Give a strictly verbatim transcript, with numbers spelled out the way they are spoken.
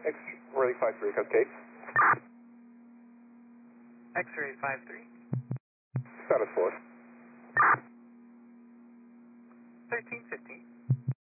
X-ray five three, Cascade. X-ray five three. Status four. thirteen fifteen.